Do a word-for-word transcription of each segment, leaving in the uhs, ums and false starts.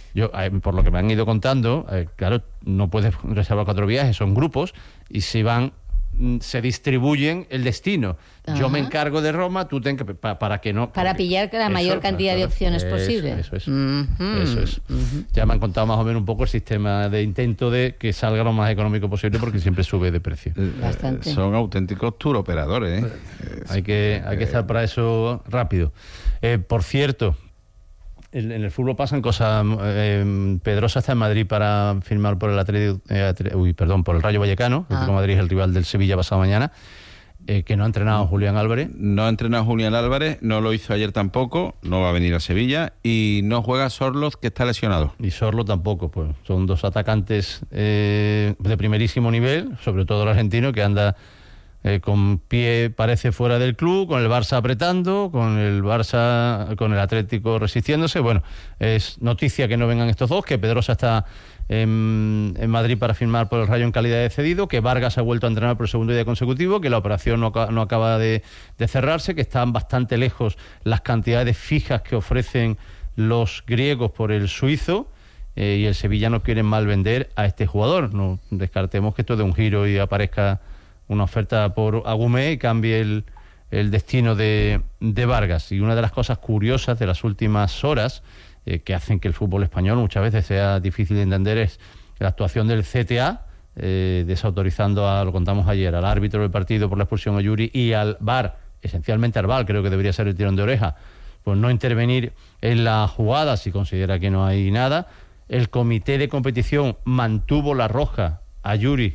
Yo, eh, por lo que me han ido contando, eh, claro, no puedes reservar cuatro viajes, son grupos, y se van, se distribuyen el destino. Ajá. Yo me encargo de Roma, tú ten que, pa, para que no... Para porque, pillar la eso, mayor cantidad claro, de opciones eso, posibles. Eso es. Uh-huh. Eso es. Uh-huh. Ya me han contado más o menos un poco el sistema de intento de que salga lo más económico posible, porque siempre sube de precio. Bastante. Son auténticos tour operadores, ¿eh? hay que, hay que estar para eso rápido. Eh, por cierto, en el fútbol pasan cosas. Eh, Pedrosa está en Madrid para firmar por el Atlético, eh, uy, perdón, por el Rayo Vallecano. El Atlético de Madrid es el rival del Sevilla pasado mañana. Eh, que no ha entrenado Julián Álvarez. No ha entrenado Julián Álvarez, no lo hizo ayer tampoco, no va a venir a Sevilla, y no juega Sorloz, que está lesionado. Y Sorloz tampoco, pues son dos atacantes eh, de primerísimo nivel, sobre todo el argentino, que anda eh, con pie, parece fuera del club, con el Barça apretando, con el Barça, con el Atlético resistiéndose. Bueno, es noticia que no vengan estos dos, que Pedrosa está En, en Madrid para firmar por el Rayo en calidad de cedido, que Vargas ha vuelto a entrenar por el segundo día consecutivo, que la operación no, no acaba de, de cerrarse, que están bastante lejos las cantidades fijas que ofrecen los griegos por el suizo, eh, y el Sevilla no quiere mal vender a este jugador. No descartemos que esto dé un giro y aparezca una oferta por Agumé y cambie el, el destino de, de Vargas. Y una de las cosas curiosas de las últimas horas Eh, que hacen que el fútbol español muchas veces sea difícil de entender es la actuación del C T A, eh, desautorizando, a, lo contamos ayer, al árbitro del partido por la expulsión a Yuri, y al V A R, esencialmente al V A R, creo que debería ser el tirón de oreja, pues no intervenir en la jugada si considera que no hay nada. El comité de competición mantuvo la roja a Yuri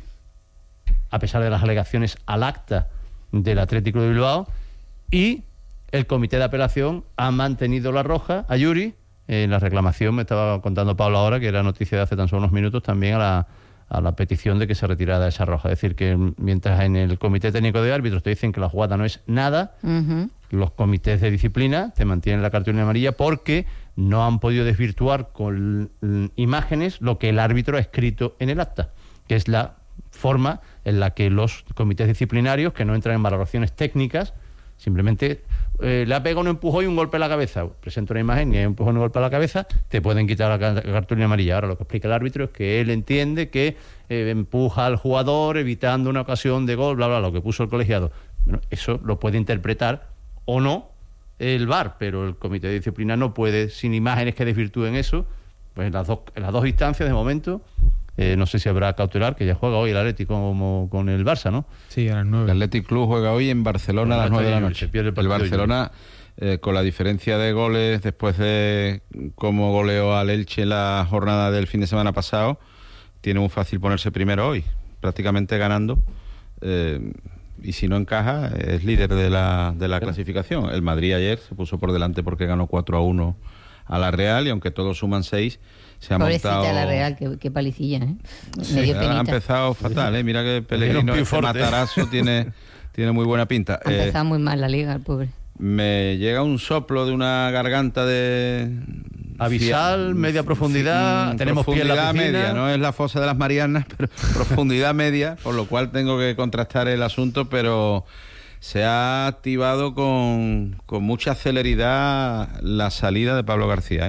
a pesar de las alegaciones al acta del Atlético de Bilbao, y el comité de apelación ha mantenido la roja a Yuri. En la reclamación, me estaba contando Pablo ahora, que era noticia de hace tan solo unos minutos, también a la, a la petición de que se retirara esa roja. Es decir, que mientras en el Comité Técnico de Árbitros te dicen que la jugada no es nada, uh-huh. los comités de disciplina te mantienen la cartulina amarilla porque no han podido desvirtuar con imágenes lo que el árbitro ha escrito en el acta, que es la forma en la que los comités disciplinarios, que no entran en valoraciones técnicas, simplemente eh, le ha pegado un empujón y un golpe a la cabeza. Presenta una imagen y hay un empujón y un golpe a la cabeza, te pueden quitar la, la cartulina amarilla. Ahora lo que explica el árbitro es que él entiende que eh, empuja al jugador evitando una ocasión de gol, bla, bla, lo que puso el colegiado. Bueno, eso lo puede interpretar o no el V A R, pero el comité de disciplina no puede, sin imágenes que desvirtúen eso. Pues en las dos, en las dos instancias de momento, Eh, no sé si habrá cautelar, que ya juega hoy el Atlético como con el Barça, ¿no? Sí, a las nueve. El Athletic Club juega hoy en Barcelona a las nueve de la noche. El, el Barcelona, eh, con la diferencia de goles después de cómo goleó al Elche en la jornada del fin de semana pasado, tiene muy fácil ponerse primero hoy, prácticamente ganando. Eh, y si no encaja, es líder de la, de la clasificación. El Madrid ayer se puso por delante porque ganó cuatro a uno a la Real, y aunque todos suman seis, se ha Pobrecita montado... la Real, qué, qué palicilla, ¿eh? Sí, Me dio penita. ha empezado fatal, ¿eh? Mira que Pellegrino, este Matarazzo, tiene, tiene muy buena pinta. Ha empezado eh, muy mal la liga, el pobre. Me llega un soplo de una garganta de... Abisal, media profundidad, mm, tenemos pie en la piscina. Media, no es la fosa de las Marianas, pero profundidad media, por lo cual tengo que contrastar el asunto, pero se ha activado con, con mucha celeridad la salida de Pablo García, ¿eh?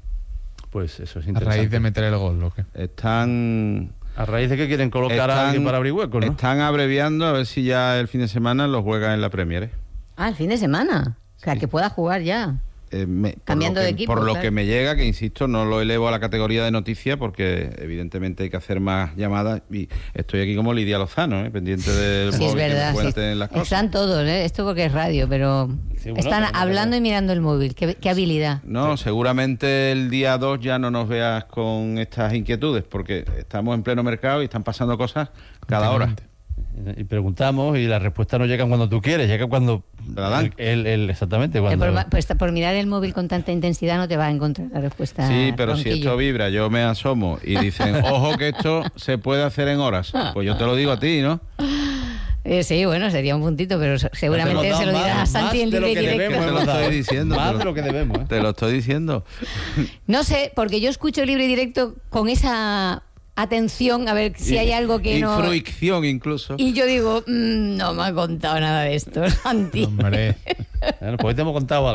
Pues eso es A interesante. raíz de meter el gol, ¿o qué? Están... A raíz de que quieren colocar están, a alguien para abrir huecos, ¿no? Están abreviando a ver si ya el fin de semana lo juega en la Premier, ¿eh? Ah, el fin de semana. O sea, Sí. que pueda jugar ya. Eh, me, Cambiando por lo que, de equipo, por lo claro. que me llega, que insisto, no lo elevo a la categoría de noticia porque evidentemente hay que hacer más llamadas, y estoy aquí como Lidia Lozano, ¿eh? Pendiente del Sí, es móvil, que verdad. me Sí. cuenten las cosas. Están todos, ¿eh? Esto porque es radio, pero Sí, bueno, están pero no hablando tenemos- y mirando el móvil. Qué, qué habilidad. No, seguramente el día dos ya no nos veas con estas inquietudes, porque estamos en pleno mercado y están pasando cosas cada hora. Y preguntamos y las respuestas no llegan cuando tú quieres, llegan cuando... la dan. El, el- exactamente, Eh, cuando... por, ma- pues, por mirar el móvil con tanta intensidad no te va a encontrar la respuesta. Sí, pero Ronquillo. si esto vibra, yo me asomo y dicen, ojo que esto se puede hacer en horas. Pues yo te lo digo a ti, ¿no? Eh, sí, bueno, sería un puntito, pero se- seguramente se lo dirá a Santi en libre y directo. Que te lo estoy diciendo. Más te lo- de lo que debemos, ¿eh? Te lo estoy diciendo. No sé, porque yo escucho libre y directo con esa atención a ver si Y- hay algo que y no... fruicción incluso. Y yo digo, mm, no me ha contado nada de esto, Santi. Hombre. Bueno, pues te hemos contado algo.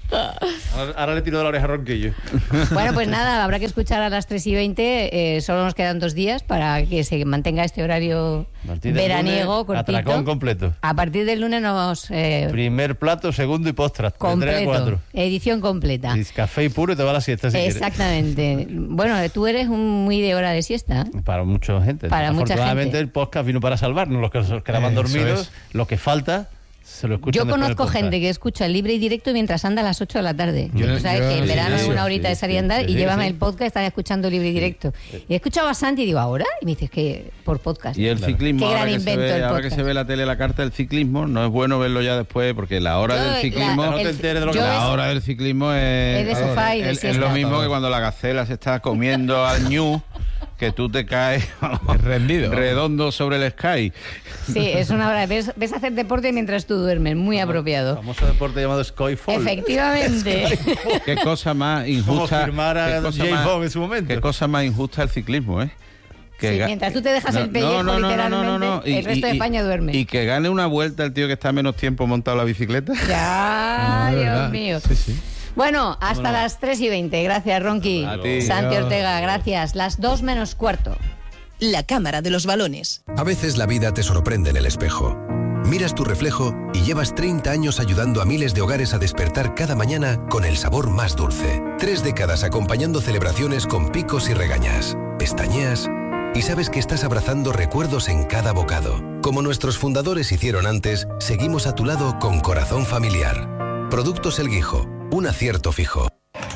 Ahora, ahora le tiro de la oreja a Ronquillo. Bueno, pues nada, habrá que escuchar a las tres y veinte. Eh, solo nos quedan dos días para que se mantenga este horario veraniego, lunes, cortito. Atracón completo. A partir del lunes nos... Eh, Primer plato, segundo y postre. Completo. Edición completa. Y café y puro y te va a la siesta si Exactamente. quieres. Bueno, tú eres un muy de hora de siesta. Para mucha gente. Para mucha Afortunadamente gente. el podcast vino para salvarnos. Los que nos quedaban Eh, dormidos, es. lo que falta... Se lo Yo conozco gente que escucha el libre y directo mientras anda a las ocho de la tarde. Yo, Tú sabes yo, que en sí, verano es sí, una horita sí, de salir a sí, andar sí, y sí, llévame sí. el podcast y estás escuchando libre y directo. Y he escuchado bastante y digo, ¿ahora? Y me dices que por podcast. Y el Claro. ciclismo, Qué ahora, gran que se, invento el ve, ahora que podcast. se ve la tele, la carta del ciclismo, no es bueno verlo ya después, porque la hora Yo, del la- ciclismo... No te el- enteres de lo que yo pasa. es- La hora del ciclismo es... Es de sofá y de es, es siesta. lo mismo que cuando la gacela se está comiendo al ñu, que tú te caes rendido. redondo sobre el sky. Sí, es una hora. Ves, ves a hacer deporte mientras tú duermes. Muy apropiado. famoso deporte llamado Skyfall. Efectivamente. Qué cosa más Como injusta. firmar a qué cosa James más- Bond en su momento. Qué cosa más injusta el ciclismo, ¿eh? Que Sí, ga- mientras tú te dejas el pellejo, literalmente, el resto de España duerme. Y que gane una vuelta el tío que está menos tiempo montado en la bicicleta. Ya, Ah, de Dios verdad. mío. Sí, sí. Bueno, hasta las tres y veinte. Gracias, Ronqui. A ti. Santi Adiós. Ortega, gracias. Las dos menos cuarto. La cámara de los balones. A veces la vida te sorprende en el espejo. Miras tu reflejo y llevas treinta años ayudando a miles de hogares a despertar cada mañana con el sabor más dulce. Tres décadas acompañando celebraciones con picos y regañas. Pestañeas y sabes que estás abrazando recuerdos en cada bocado. Como nuestros fundadores hicieron antes, seguimos a tu lado con corazón familiar. Productos El Guijo, un acierto fijo.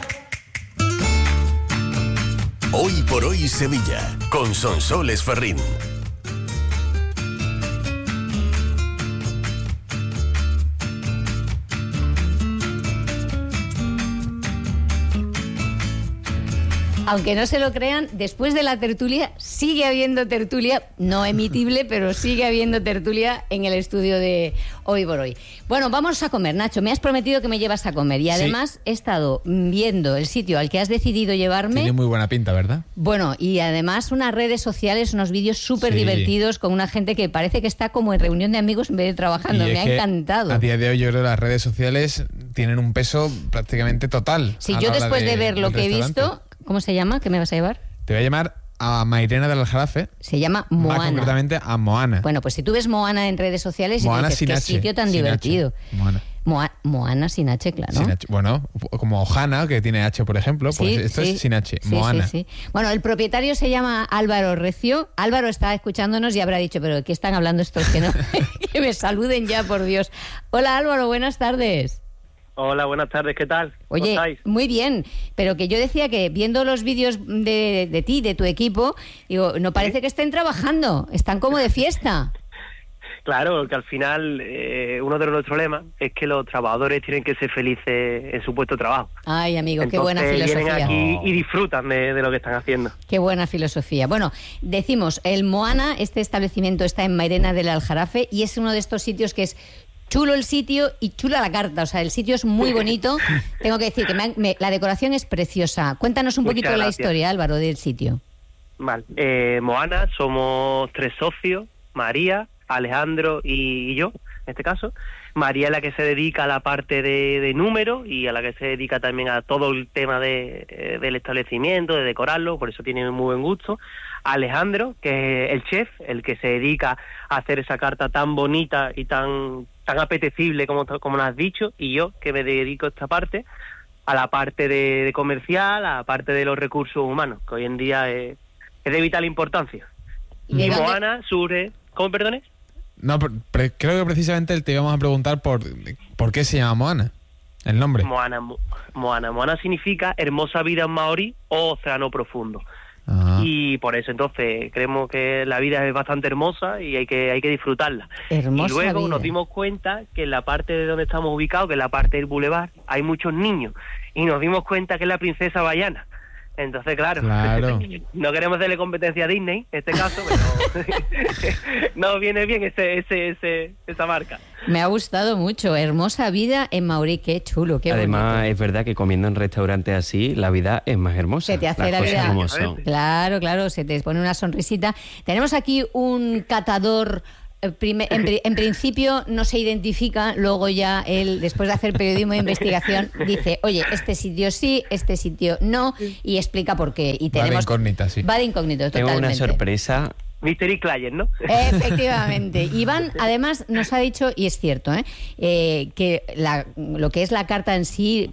Hoy por hoy Sevilla, con Sonsoles Ferrín. Aunque no se lo crean, después de la tertulia sigue habiendo tertulia, no emitible, pero sigue habiendo tertulia en el estudio de Hoy por Hoy. Bueno, vamos a comer, Nacho. Me has prometido que me llevas a comer y además he estado viendo el sitio al que has decidido llevarme. Tiene muy buena pinta, ¿verdad? Bueno, y además unas redes sociales, unos vídeos súper Sí. divertidos con una gente que parece que está como en reunión de amigos en vez de trabajando. Y Me es ha que encantado. A día de hoy yo creo que las redes sociales tienen un peso prácticamente total. Sí, a yo la hora después de, ver lo del que he restaurante. visto, ¿cómo se llama? ¿Qué me vas a llevar? Te voy a llamar a Mairena del Aljarafe, Se llama más Moana. concretamente a Moana. Bueno, pues si tú ves Moana en redes sociales y Moana dices, sin qué H, sitio tan sin divertido. H. Moana. Moa- Moana sin H, claro. Sin H. Bueno, como Ohana, que tiene H, por ejemplo, pues Sí, esto sí. es sin H. Sí, Moana. sí, sí. Bueno, el propietario se llama Álvaro Recio. Álvaro está escuchándonos y habrá dicho, pero ¿de qué están hablando estos? Que, no, que me saluden ya, por Dios. Hola Álvaro, buenas tardes. Hola, buenas tardes, ¿qué tal? ¿Cómo Oye, estáis? muy bien, pero que yo decía que viendo los vídeos de, de ti, de tu equipo, digo, no parece que estén trabajando, están como de fiesta. Claro, que al final eh, uno de nuestros lemas es que los trabajadores tienen que ser felices en su puesto de trabajo. Ay, amigo, qué Entonces buena filosofía. vienen aquí y disfrutan de, de lo que están haciendo. Qué buena filosofía. Bueno, decimos, el Moana, este establecimiento está en Mairena del Aljarafe y es uno de estos sitios que es chulo el sitio y chula la carta. O sea, el sitio es muy bonito. Tengo que decir que me han- me- la decoración es preciosa. Cuéntanos un Muchas poquito la gracias. historia, Álvaro, del sitio. Vale, eh, Moana, somos tres socios, María, Alejandro y, y yo, en este caso. María es la que se dedica a la parte de, de números y a la que se dedica también a todo el tema de, eh, del establecimiento, de decorarlo, por eso tiene muy buen gusto. Alejandro, que es el chef, el que se dedica a hacer esa carta tan bonita y tan tan apetecible como, como nos has dicho, y yo, que me dedico a esta parte, a la parte de, de comercial, a la parte de los recursos humanos, que hoy en día es, es de vital importancia. ¿Y de Y dónde- Moana surge... ¿Cómo, perdones? No, pero- pero creo que precisamente te íbamos a preguntar por, por qué se llama Moana. El nombre. Moana, Mo- Moana. Moana significa hermosa vida en maorí o océano profundo. Ah. Y por eso entonces creemos que la vida es bastante hermosa y hay que hay que disfrutarla. Hermosa y luego vida. nos dimos cuenta que en la parte de donde estamos ubicados, que es la parte del bulevar, hay muchos niños. Y nos dimos cuenta que es la princesa Baiana. Entonces, claro, Claro. no queremos darle competencia a Disney, en este caso, pero no viene bien ese, ese, ese, esa marca. Me ha gustado mucho. Hermosa vida en Maorí. Qué chulo, qué Además, bonito. es verdad que comiendo en restaurantes así, la vida es más hermosa. Se te hace Las la cosas vida. como son. Claro, claro, se te pone una sonrisita. Tenemos aquí un catador prime- en, pri- en principio no se identifica, luego ya él, después de hacer periodismo de investigación, dice, oye, este sitio sí, este sitio no, y explica por qué. Y tenemos, va de incógnita, sí. Va de incógnito, Tengo totalmente. una sorpresa. Mystery Client, ¿no? Efectivamente. Iván, además, nos ha dicho, y es cierto, ¿eh? Eh, que la, lo que es la carta en sí,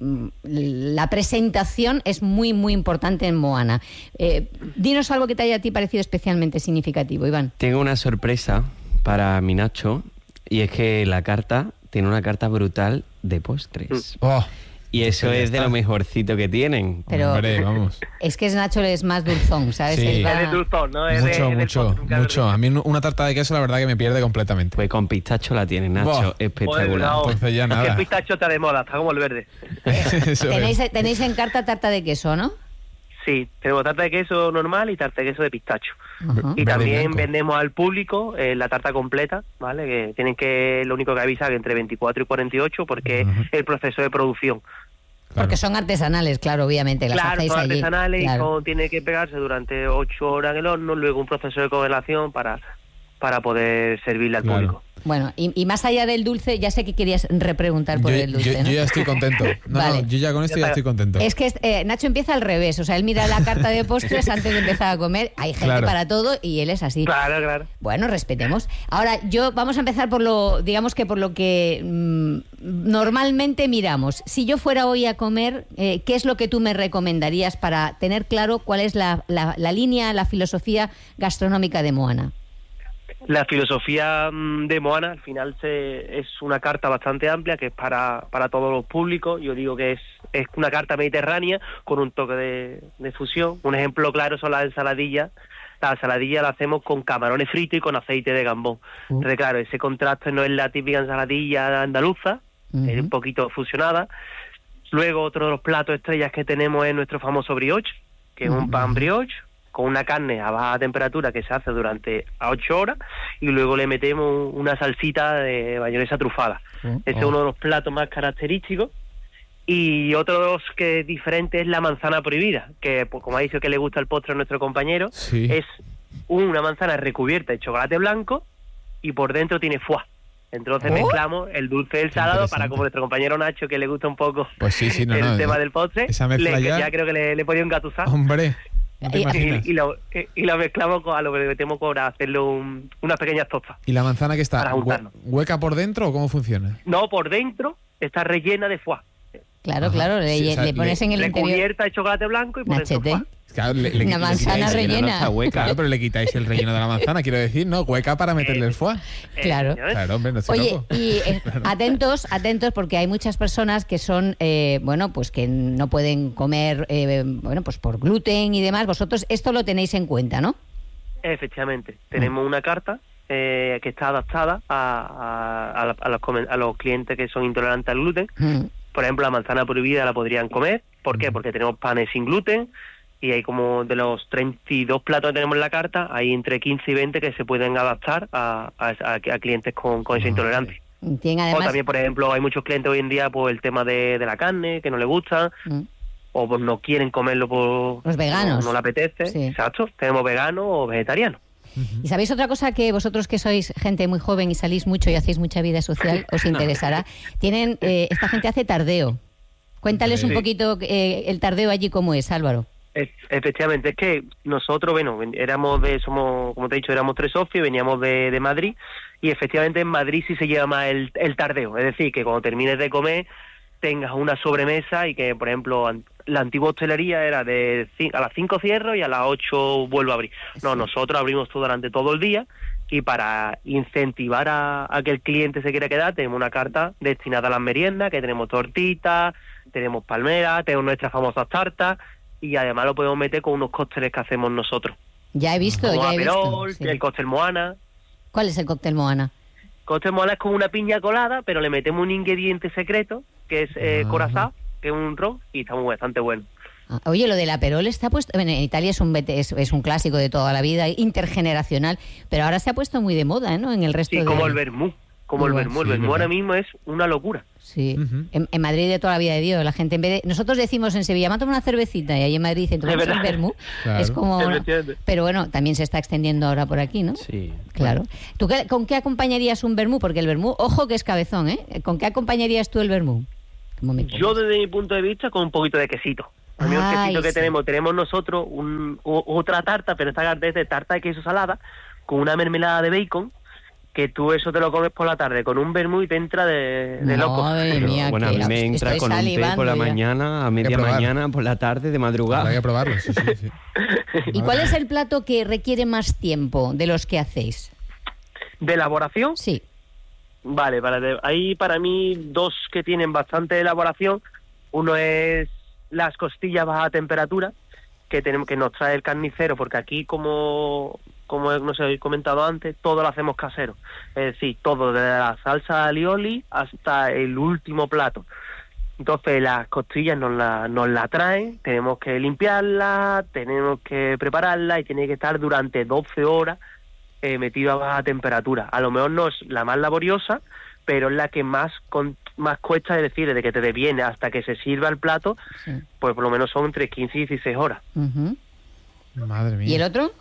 la presentación es muy, muy importante en Moana. Eh, dinos algo que te haya a ti parecido especialmente significativo, Iván. Tengo una sorpresa para mi Nacho, y es que la carta tiene una carta brutal de postres. Oh, Y eso pues ya es de está. lo mejorcito que tienen. Pero hombre, vamos. es que Nacho es más dulzón, ¿sabes? Sí. Él va- Es de dulzón, ¿no? Es de- Mucho, es del mucho, postre, nunca mucho. lo A mí una tarta de queso la verdad que me pierde completamente. Pues con pistacho la tiene Nacho, Buah. espectacular. Pues, no, Entonces ya es nada. que el pistacho está de moda, está como el verde. Eso es. Tenéis, tenéis en carta tarta de queso, ¿no? Sí, tenemos tarta de queso normal y tarta de queso de pistacho. Ajá. Y Verde y también blanco. vendemos al público eh, la tarta completa, ¿vale? Que tienen que, lo único que avisa que entre veinticuatro y cuarenta y ocho, porque Ujú. es el proceso de producción. Claro. Porque son artesanales, claro, obviamente, las Claro, hacéis son allí. artesanales Claro. y son, tiene que pegarse durante ocho horas en el horno, luego un proceso de congelación para, para poder servirle al Claro. público. Bueno, y, y más allá del dulce, ya sé que querías repreguntar por Yo, el dulce, yo- ¿no? yo ya estoy contento. No, Vale. no, yo ya con esto Ya ya está. estoy contento. Es que eh, Nacho empieza al revés, o sea, él mira la carta de postres antes de empezar a comer. Hay gente Claro. para todo y él es así. Claro, claro. Bueno, respetemos. Ahora, yo vamos a empezar por lo, digamos que por lo que mm, normalmente miramos. Si yo fuera hoy a comer, eh, ¿qué es lo que tú me recomendarías para tener claro cuál es la, la, la línea, la filosofía gastronómica de Moana? La filosofía mm, de Moana al final se, es una carta bastante amplia que es para, para todos los públicos. Yo digo que es, es una carta mediterránea con un toque de, de fusión. Un ejemplo claro son las ensaladillas. La ensaladilla la hacemos con camarones fritos y con aceite de gambón. Uh. Entonces, claro, ese contraste no es la típica ensaladilla andaluza, Ujú. es un poquito fusionada. Luego, otro de los platos estrellas que tenemos es nuestro famoso brioche, que es un pan brioche con una carne a baja temperatura que se hace durante a ocho horas y luego le metemos una salsita de mayonesa trufada. Uh, Ese es uno de los platos más característicos. Y otro de los que es diferente es la manzana prohibida, que pues, como ha dicho que le gusta el postre a nuestro compañero, Sí. es una manzana recubierta de chocolate blanco y por dentro tiene foie. Entonces Oh. mezclamos el dulce y el Qué salado para interesante. como nuestro compañero Nacho, que le gusta un poco Pues sí, sí, no, el no, tema ya- del postre, esa mezcla le- ya- ya creo que le, le he podido engatusar. Hombre, no te Y- imaginas. Y, y lo, y lo mezclamos con, a lo que metemos para hacerle un, unas pequeñas tostas. ¿Y la manzana que está para hue- juntarnos. hueca por dentro o cómo funciona? No, por dentro está rellena de foie. Claro, Ajá. claro, le, Sí, o sea, le pones le- en el interior Recubierta de chocolate blanco y por Nachete. dentro foie. Claro, le- le- Una le manzana quitáis- rellena. No está hueca. Claro, pero le quitáis el relleno de la manzana, quiero decir, ¿no? Hueca para meterle el foie. Claro. Eh, Claro, hombre, no estoy Oye, loco. y eh, atentos, atentos, porque hay muchas personas que son, eh, bueno, pues que no pueden comer, eh, bueno, pues por gluten y demás. Vosotros esto lo tenéis en cuenta, ¿no? Efectivamente, tenemos una carta eh, que está adaptada a, a, a la- a los, comen- a los clientes que son intolerantes al gluten. Mm. Por ejemplo, la manzana prohibida la podrían comer. ¿Por qué? Porque tenemos panes sin gluten y hay como de los treinta y dos platos que tenemos en la carta, hay entre quince y veinte que se pueden adaptar a, a, a- a clientes con, con esa intolerancia. Tiene O además... también, por ejemplo, hay muchos clientes hoy en día por el tema de, de la carne, que no les gusta, Mm. o pues no quieren comerlo por... Los veganos. No, no le apetece. Sí. Exacto. Tenemos veganos o vegetarianos. ¿Y sabéis otra cosa que vosotros que sois gente muy joven y salís mucho y hacéis mucha vida social, os interesará? Tienen, eh, esta gente hace tardeo. Cuéntales un Sí. poquito eh, el tardeo allí cómo es, Álvaro. Es- efectivamente, es que nosotros, bueno, ven- éramos de, somos, como te he dicho, éramos tres socios, veníamos de, de Madrid, y efectivamente en Madrid sí se lleva más el, el tardeo, es decir, que cuando termines de comer tengas una sobremesa y que, por ejemplo, an- la antigua hostelería era de ci- a las cinco cierro y a las ocho vuelvo a abrir. No, nosotros abrimos todo durante todo el día y para incentivar a, a que el cliente se quiera quedar tenemos una carta destinada a las meriendas, que tenemos tortitas, tenemos palmeras, tenemos nuestras famosas tartas y además lo podemos meter con unos cócteles que hacemos nosotros. Ya he visto, Como ya he Aperol, visto. sí. el cóctel Moana. ¿Cuál es el cóctel Moana? Cóctel Moana es como una piña colada, pero le metemos un ingrediente secreto, que es eh, Ajá. corazón, que es un ron, y está muy, bastante bueno. Ah, oye, lo del Aperol está puesto... Bueno, en Italia es un, vete- es, es un clásico de toda la vida, intergeneracional, pero ahora se ha puesto muy de moda, ¿no? En el resto Sí, de... como el vermú. como el Igual. vermú. El Sí, vermú verdad. ahora mismo es una locura. Sí, Ujú. en, en Madrid de toda la vida de Dios, la gente en vez de... Nosotros decimos en Sevilla, mátame una cervecita, y ahí en Madrid dicen, tomamos Es verdad. el vermú. Claro. Es como... Efectivamente. Pero bueno, también se está extendiendo ahora por aquí, ¿no? Sí. Claro. ¿Tú qué- con qué acompañarías un vermú? Porque el vermú, ojo que es cabezón, ¿eh? ¿Con qué acompañarías tú el vermú? ¿Cómo me Yo desde mi punto de vista con un poquito de quesito. A mí el Ay, quesito que sí. tenemos, tenemos nosotros un, o- otra tarta, pero esta tarta es de tarta de queso salada, con una mermelada de bacon, que tú eso te lo comes por la tarde con un vermú y te entra de, de loco. Madre Pero, mía, bueno, a que mí me estoy entra con un té salivando por la ya. mañana, a media probar. mañana, por la tarde, de madrugada. Habrá que probarlo, sí, sí, sí. ¿Y cuál es el plato que requiere más tiempo de los que hacéis? ¿De elaboración? Sí. Vale, para de- hay para mí dos que tienen bastante elaboración. Uno es las costillas baja temperatura, que tenemos que nos trae el carnicero, porque aquí, como como nos habéis comentado antes, todo lo hacemos casero. Es decir, todo, desde la salsa alioli hasta el último plato. Entonces las costillas nos la, nos la traen, tenemos que limpiarla, tenemos que prepararla y tiene que estar durante doce horas eh, metido a baja temperatura. A lo mejor no es la más laboriosa, pero es la que más con, más cuesta, es decir, desde que te deviene hasta que se sirva el plato, Sí. pues por lo menos son entre quince y dieciséis horas. Ujú. Madre mía. ¿Y el otro?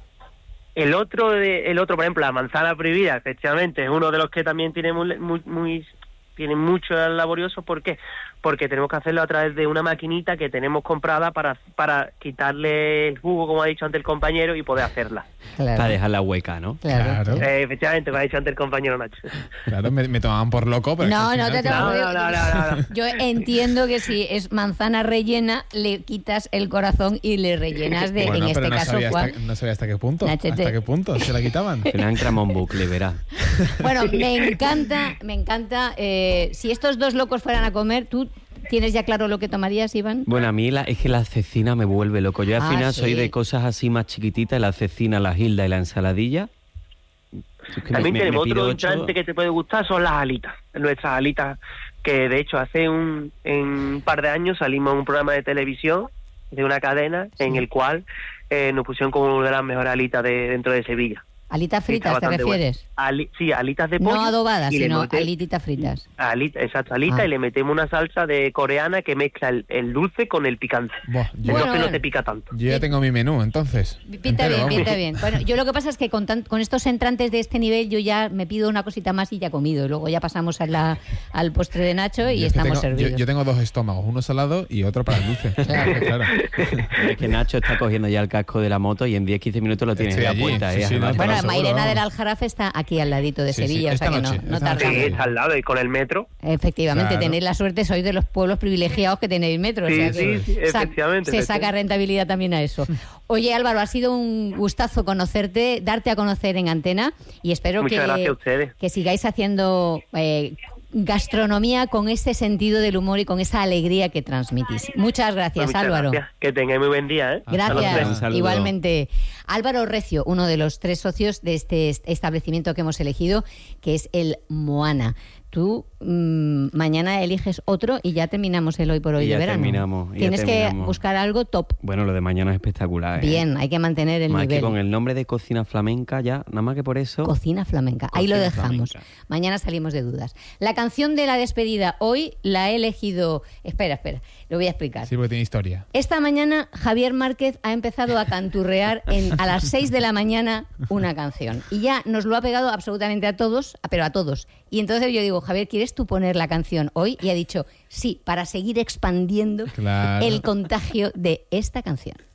El otro, de, el otro, por ejemplo, la manzana prohibida, efectivamente, es uno de los que también tiene muy, muy, muy tiene mucho laborioso. ¿Por qué? Porque tenemos que hacerlo a través de una maquinita que tenemos comprada para, para quitarle el jugo, como ha dicho antes el compañero, y poder hacerla. Claro. Para dejarla hueca, ¿no? Claro. Claro, Eh, efectivamente, como ha dicho antes el compañero Nacho. claro, me, me tomaban por loco, pero... No, es que no al te final, tengo No, no, no, no, no. Yo entiendo que si es manzana rellena, le quitas el corazón y le rellenas de, Bueno, en pero este no caso, sabía, Juan. hasta, no sabía hasta qué punto. Nachete. ¿Hasta qué punto se la quitaban? Se le han cramado un bucle, verá. Bueno, me encanta, me encanta. eh, si estos dos locos fueran a comer, ¿tú tienes ya claro lo que tomarías, Iván? Bueno, a mí la, es que la cecina me vuelve loco. Yo al Ah, final sí. soy de cosas así más chiquititas, la cecina, la gilda y la ensaladilla. Es que me- También me- tenemos me pido otro ocho- entrante que te puede gustar, son las alitas. Nuestras alitas, que de hecho hace un, en un par de años salimos en un programa de televisión de una cadena en el cual eh, nos pusieron como una de las mejores alitas de dentro de Sevilla. Alitas Sí, está fritas, ¿te bastante refieres? bueno. Ali- sí, alitas de pollo. No adobadas, y le sino mete- alititas fritas. alita, exacto, alita, Ah. y le metemos una salsa de coreana que mezcla el, el dulce con el picante. Buah, yo, Bueno, Entonces no bueno. te pica tanto. yo ya tengo mi menú, entonces. Pinta Entero, bien, vamos. pinta bien. Bueno, yo lo que pasa es que con, tan- con estos entrantes de este nivel yo ya me pido una cosita más y ya he comido. Luego ya pasamos a la, al postre de Nacho y Yo es que estamos tengo, yo, servidos. yo tengo dos estómagos, uno salado y otro para el dulce. Claro. Claro. Es que Nacho está cogiendo ya el casco de la moto y en diez quince minutos lo tienes Estoy en la allí, puerta. sí, ¿eh? sí, no, Además, Bueno, seguro, Mairena vamos. del Aljarafe está aquí al ladito de Sí, sí, Sevilla, o esta sea que noche, no, no esta noche. Sí, tardamos. está al lado y con el metro. Efectivamente, Claro. tenéis la suerte, sois de los pueblos privilegiados que tenéis metro. Sí, o sea que sí, sí, sa- efectivamente, Se efectivamente. saca rentabilidad también a eso. Oye, Álvaro, ha sido un gustazo conocerte, darte a conocer en antena y espero Muchas que, gracias a ustedes. que sigáis haciendo eh, gastronomía con ese sentido del humor y con esa alegría que transmitís. Muchas gracias, Pues muchas Álvaro. gracias. Que tengáis muy buen día, ¿eh? Gracias, luego. Un saludo. igualmente. Álvaro Recio, uno de los tres socios de este est- establecimiento que hemos elegido, que es el Moana. Tú mm, mañana eliges otro y ya terminamos el hoy por hoy Y de ya verano. terminamos, y ya Tienes que terminamos. buscar algo top. Bueno, lo de mañana es espectacular. ¿eh? Bien, hay que mantener el Más nivel. que con el nombre de cocina flamenca ya, nada más que por eso. Cocina flamenca. Ahí lo Cocina dejamos. flamenca. Mañana salimos de dudas. La canción de la despedida hoy la he elegido. Espera, espera, lo voy a explicar. Sí, porque tiene historia. Esta mañana Javier Márquez ha empezado a canturrear en, a las seis de la mañana una canción. Y ya nos lo ha pegado absolutamente a todos, pero a todos. Y entonces yo digo, Javier, ¿quieres tú poner la canción hoy? Y ha dicho, sí, para seguir expandiendo Claro. el contagio de esta canción.